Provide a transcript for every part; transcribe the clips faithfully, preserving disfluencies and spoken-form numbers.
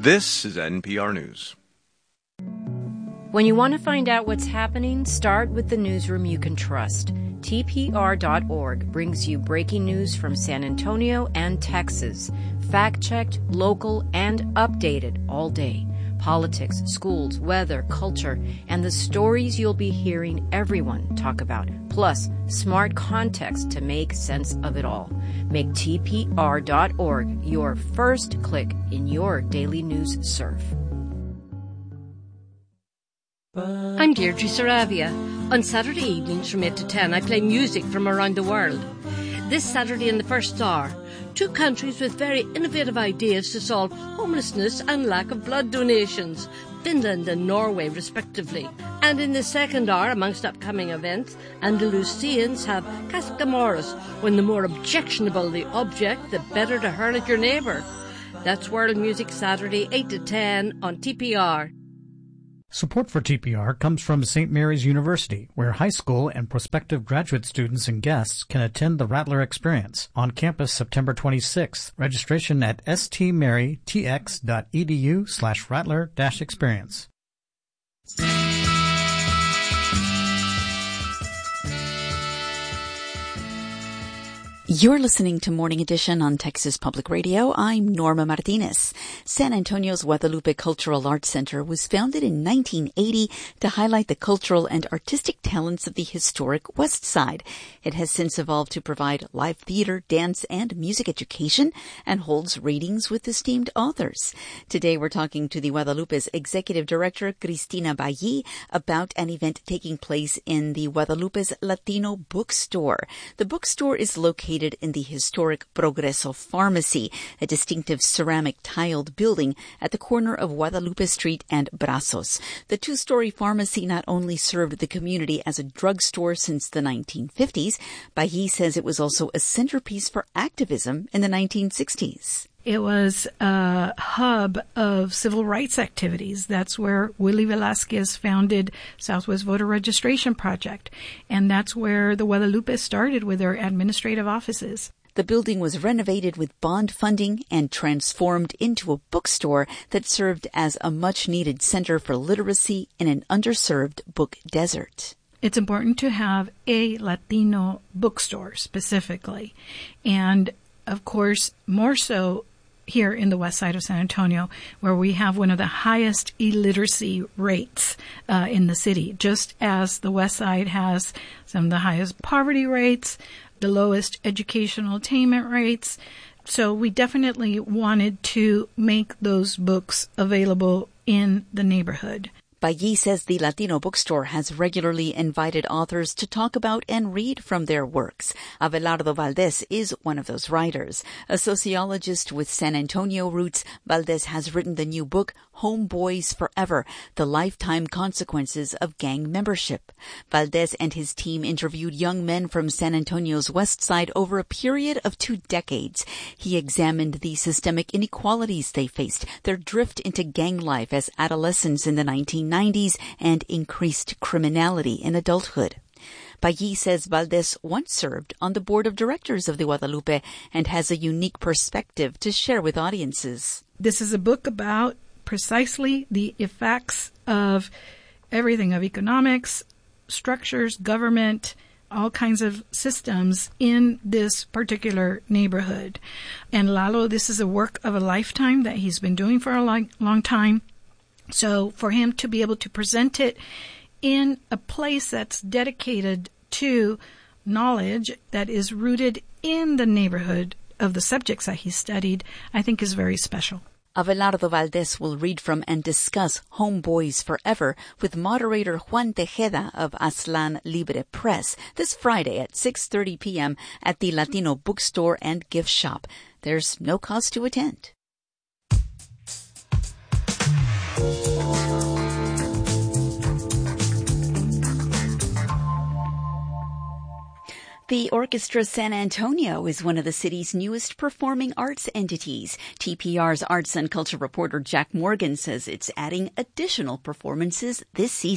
This is N P R News. When you want to find out what's happening, start with the newsroom you can trust. T P R dot org brings you breaking news from San Antonio and Texas. Fact-checked, local, and updated all day. Politics, schools, weather, culture, and the stories you'll be hearing everyone talk about. Plus, smart context to make sense of it all. Make T P R dot org your first click in your daily news surf. I'm Deirdre Saravia. On Saturday evenings from eight to ten, I play music from around the world. This Saturday in the first hour, two countries with very innovative ideas to solve homelessness and lack of blood donations, Finland and Norway respectively. And in the second hour, amongst upcoming events, Andalusians have Cascamoros, when the more objectionable the object, the better to hurl at your neighbour. That's World Music Saturday, eight to ten on T P R. Support for T P R comes from Saint Mary's University, where high school and prospective graduate students and guests can attend the Rattler Experience on campus September twenty-sixth. Registration at stmarytx.edu slash rattler dash experience. You're listening to Morning Edition on Texas Public Radio. I'm Norma Martinez. San Antonio's Guadalupe Cultural Arts Center was founded in nineteen eighty to highlight the cultural and artistic talents of the historic West Side. It has since evolved to provide live theater, dance, and music education and holds readings with esteemed authors. Today we're talking to the Guadalupe's Executive Director, Cristina Bayi, about an event taking place in the Guadalupe's Latino Bookstore. The bookstore is located in the historic Progreso Pharmacy, a distinctive ceramic tiled building at the corner of Guadalupe Street and Brazos. The two-story pharmacy not only served the community as a drugstore since the nineteen fifties, Bayi says it was also a centerpiece for activism in the nineteen sixties. It was a hub of civil rights activities. That's where Willie Velasquez founded Southwest Voter Registration Project. And that's where the Guadalupe started with their administrative offices. The building was renovated with bond funding and transformed into a bookstore that served as a much-needed center for literacy in an underserved book desert. It's important to have a Latino bookstore specifically. And, of course, more so here in the west side of San Antonio, where we have one of the highest illiteracy rates uh, in the city, just as the west side has some of the highest poverty rates, the lowest educational attainment rates. So we definitely wanted to make those books available in the neighborhood. Bayi says the Latino bookstore has regularly invited authors to talk about and read from their works. Abelardo Valdez is one of those writers. A sociologist with San Antonio roots, Valdez has written the new book, Homeboys Forever, The Lifetime Consequences of Gang Membership. Valdez and his team interviewed young men from San Antonio's west side over a period of two decades. He examined the systemic inequalities they faced, their drift into gang life as adolescents in the nineteen nineties, and increased criminality in adulthood. Bayi says Valdez once served on the board of directors of the Guadalupe and has a unique perspective to share with audiences. This is a book about precisely the effects of everything, of economics, structures, government, all kinds of systems in this particular neighborhood. And Lalo, this is a work of a lifetime that he's been doing for a long, long time. So for him to be able to present it in a place that's dedicated to knowledge that is rooted in the neighborhood of the subjects that he studied, I think is very special. Abelardo Valdez will read from and discuss Homeboys Forever with moderator Juan Tejeda of Aslan Libre Press this Friday at six thirty p.m. at the Latino Bookstore and Gift Shop. There's no cost to attend. The Orchestra San Antonio is one of the city's newest performing arts entities. T P R's arts and culture reporter Jack Morgan says it's adding additional performances this season.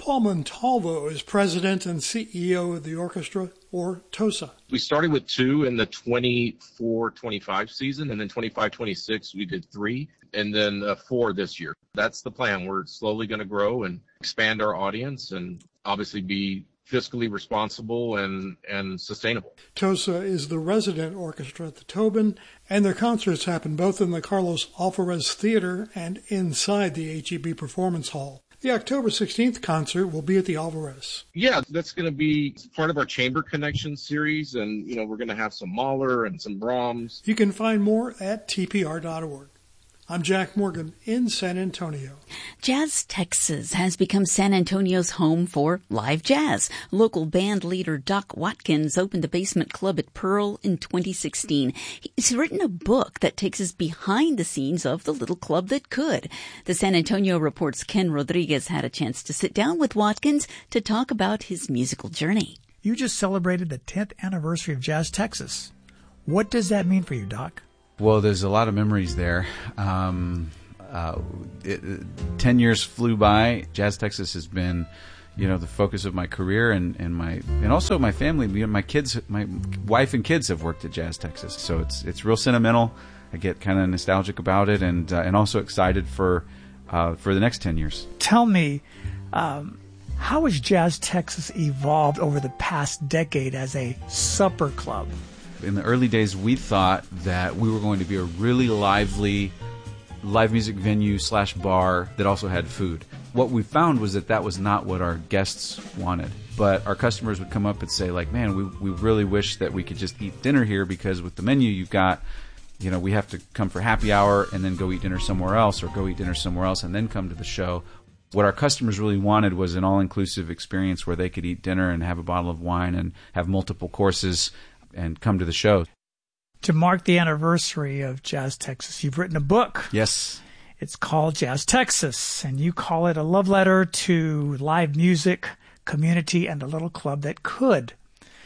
Paul Montalvo is president and C E O of the orchestra, or TOSA. We started with two in the twenty-four twenty-five season, and then twenty-five twenty-six we did three, and then uh, four this year. That's the plan. We're slowly going to grow and expand our audience and obviously be fiscally responsible and, and sustainable. TOSA is the resident orchestra at the Tobin, and their concerts happen both in the Carlos Alvarez Theater and inside the H E B Performance Hall. The October sixteenth concert will be at the Alvarez. Yeah, that's going to be part of our Chamber Connection series, and, you know, we're going to have some Mahler and some Brahms. You can find more at T P R dot org. I'm Jack Morgan in San Antonio. Jazz Texas has become San Antonio's home for live jazz. Local band leader Doc Watkins opened the Basement Club at Pearl in twenty sixteen. He's written a book that takes us behind the scenes of the little club that could. The San Antonio Report's Ken Rodriguez had a chance to sit down with Watkins to talk about his musical journey. You just celebrated the tenth anniversary of Jazz Texas. What does that mean for you, Doc? Well, there's a lot of memories there. Um, uh, it, it, ten years flew by. Jazz Texas has been, you know, the focus of my career and, and my and also my family. You know, my kids, my wife and kids have worked at Jazz Texas, so it's it's real sentimental. I get kind of nostalgic about it, and uh, and also excited for uh, for the next ten years. Tell me, um, how has Jazz Texas evolved over the past decade as a supper club? In the early days, we thought that we were going to be a really lively live music venue slash bar that also had food. What we found was that that was not what our guests wanted. But our customers would come up and say, like, man, we we really wish that we could just eat dinner here, because with the menu you've got, you know, we have to come for happy hour and then go eat dinner somewhere else, or go eat dinner somewhere else and then come to the show. What our customers really wanted was an all-inclusive experience where they could eat dinner and have a bottle of wine and have multiple courses and come to the show. To mark the anniversary of Jazz Texas, you've written a book. Yes. It's called Jazz Texas, and you call it a love letter to live music, community, and the little club that could.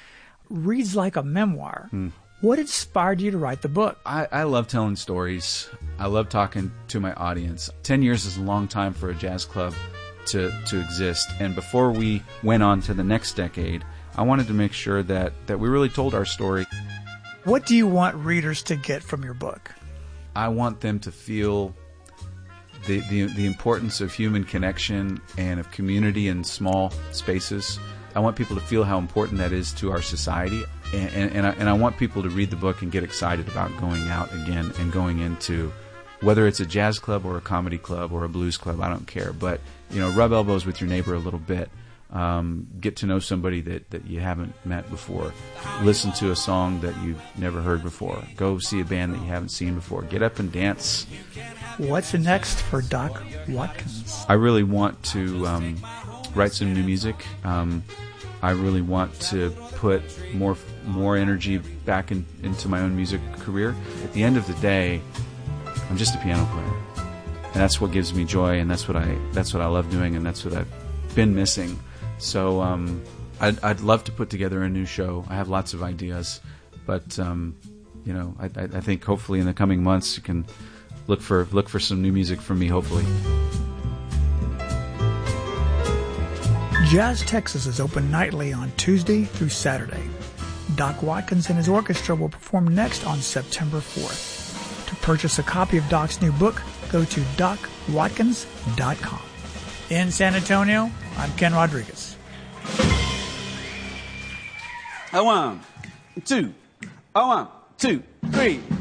Reads like a memoir. Mm. What inspired you to write the book? I, I love telling stories. I love talking to my audience. Ten years is a long time for a jazz club to, to exist. And before we went on to the next decade, I wanted to make sure that, that we really told our story. What do you want readers to get from your book? I want them to feel the, the, the importance of human connection and of community in small spaces. I want people to feel how important that is to our society. And, and, and, I, and I want people to read the book and get excited about going out again and going into, whether it's a jazz club or a comedy club or a blues club, I don't care. But, you know, rub elbows with your neighbor a little bit. Um, get to know somebody that, that you haven't met before. Listen to a song that you've never heard before. Go see a band that you haven't seen before. Get up and dance. What's next for Doc Watkins? I really want to um, write some new music. Um, I really want to put more more energy back in, into my own music career. At the end of the day, I'm just a piano player, and that's what gives me joy, and that's what I that's what I love doing, and that's what I've been missing. So um, I'd, I'd love to put together a new show. I have lots of ideas, but um, you know, I, I think hopefully in the coming months you can look for look for some new music from me. Hopefully. Jazz Texas is open nightly on Tuesday through Saturday. Doc Watkins and his orchestra will perform next on September fourth. To purchase a copy of Doc's new book, go to doc watkins dot com. In San Antonio, I'm Ken Rodriguez. A one, two, a one, two, three.